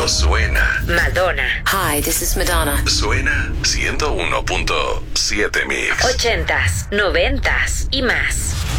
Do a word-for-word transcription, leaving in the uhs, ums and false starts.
Cuando suena. Madonna. Hi, this is Madonna. Suena ciento uno punto siete Mix. Ochentas, noventas y más.